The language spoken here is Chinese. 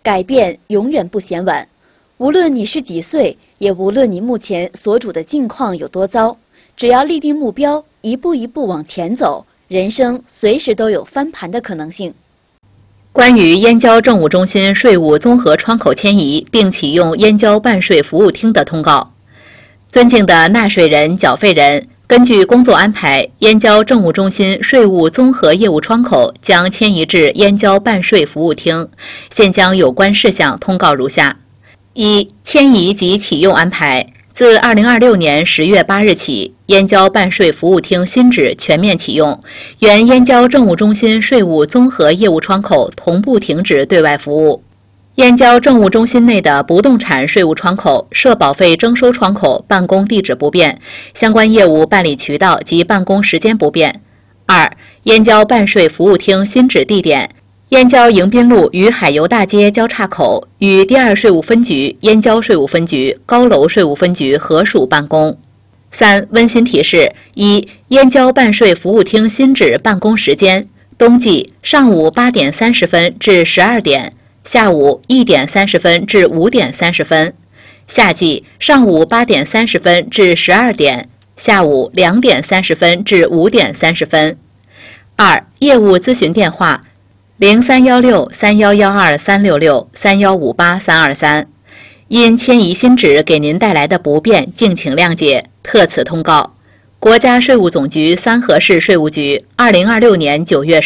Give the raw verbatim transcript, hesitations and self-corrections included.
改变永远不嫌晚。无论你是几岁，也无论你目前所处的境况有多糟，只要立定目标，一步一步往前走，人生随时都有翻盘的可能性。 关于燕郊政务中心税务综合窗口迁移并启用燕郊办税服务厅的通告。尊敬的纳税人、缴费人，根据工作安排，燕郊政务中心税务综合业务窗口将迁移至燕郊办税服务厅。现将有关事项通告如下：一、迁移及启用安排。自二零二六年十月八日起，燕郊办税服务厅新址全面启用，原燕郊政务中心税务综合业务窗口同步停止对外服务。燕郊政务中心内的不动产税务窗口、社保费征收窗口办公地址不变，相关业务办理渠道及办公时间不变。二、燕郊办税服务厅新址地点：燕郊迎宾路与海油大街交叉口，与第二税务分局、燕郊税务分局、高楼税务分局合署办公。三、温馨提示：一、燕郊办税服务厅新址办公时间：冬季上午八点三十分至十二点，下午一点三十分至五点三十分；夏季上午八点三十分至十二点，下午两点三十分至五点三十分。二、业务咨询电话：零三幺六三幺幺二三六六三幺五八三二三。因迁移新址给您带来的不便，敬请谅解，特此通告。国家税务总局三河市税务局，二零二六年九月